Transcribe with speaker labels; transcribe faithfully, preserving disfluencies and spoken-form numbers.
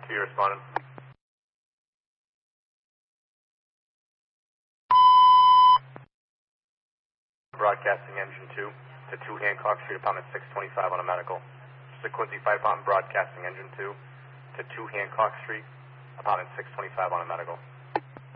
Speaker 1: You responding? Broadcasting engine two to two Hancock Street, apartment six twenty-five on a medical. This is Quincy Fire Department broadcasting engine two to two Hancock Street, apartment six twenty-five on a medical.